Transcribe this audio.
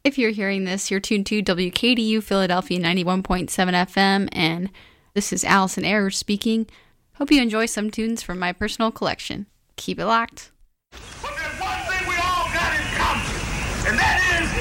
If you're hearing this, you're tuned to WKDU Philadelphia 91.7 FM, and this is Allison Ayers speaking. Hope you enjoy some tunes from my personal collection. Keep it locked. But there's one thing we all got in common, and that